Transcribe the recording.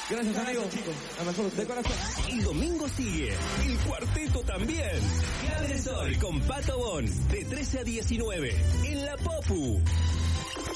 Gracias, amigo. A mejor de corazón. El domingo sigue. El cuarteto también. Clave de Sol con Pato Bon. De 13 a 19. En la Popu.